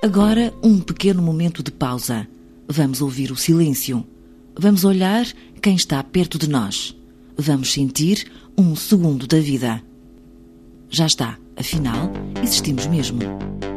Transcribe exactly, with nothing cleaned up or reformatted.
Agora, um pequeno momento de pausa. Vamos ouvir o silêncio. Vamos olhar quem está perto de nós. Vamos sentir um segundo da vida. Já está, afinal, existimos mesmo.